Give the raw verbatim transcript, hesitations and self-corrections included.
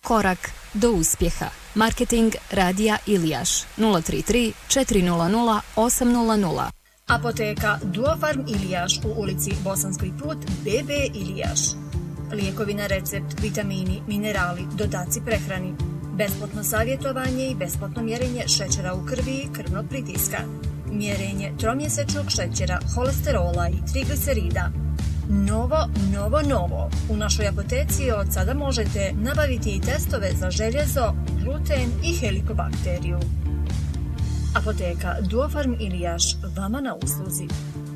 korak do uspjeha. Marketing Radija Ilijaš nula tri tri četiri nula nula osam nula nula. Apoteka Duofarm Ilijaš u ulici Bosanski put B B Ilijaš. Lijekovi na recept, vitamini, minerali, dodaci prehrani. Besplatno savjetovanje i besplatno mjerenje šećera u krvi i krvnog pritiska. Mjerenje tromjesečnog šećera, holesterola i triglicerida. Novo, novo, novo. U našoj apoteci od sada možete nabaviti i testove za željezo, gluten i helikobakteriju. Apoteka Duofarm Ilijaš, vama na usluzi.